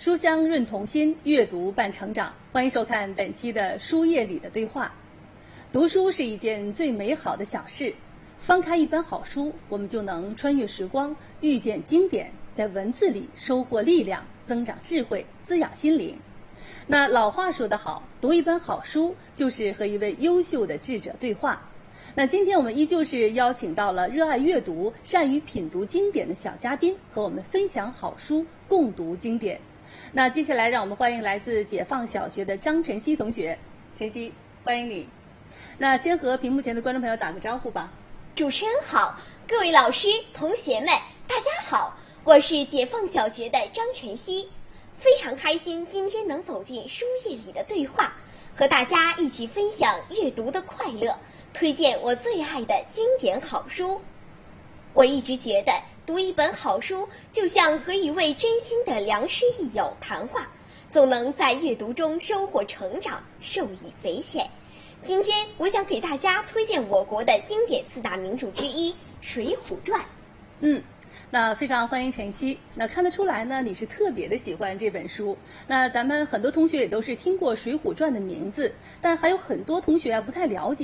书香润童心，阅读伴成长。欢迎收看本期的书页里的对话。读书是一件最美好的小事，翻开一本好书，我们就能穿越时光，遇见经典，在文字里收获力量，增长智慧，滋养心灵。那老话说得好，读一本好书就是和一位优秀的智者对话。那今天我们依旧是邀请到了热爱阅读、善于品读经典的小嘉宾，和我们分享好书，共读经典。那接下来让我们欢迎来自解放小学的张晨曦同学。晨曦，欢迎你。那先和屏幕前的观众朋友打个招呼吧。 主持人好，各位老师、同学们，大家好，我是解放小学的张晨曦，非常开心今天能走进书页里的对话，和大家一起分享阅读的快乐，推荐我最爱的经典好书。我一直觉得读一本好书就像和一位真心的良师益友谈话，总能在阅读中收获成长，受益匪浅。今天我想给大家推荐我国的经典4大名著之一《水浒传》。 那非常欢迎晨曦。那看得出来呢，你是特别的喜欢这本书。那咱们很多同学也都是听过《水浒传》的名字，但还有很多同学不太了解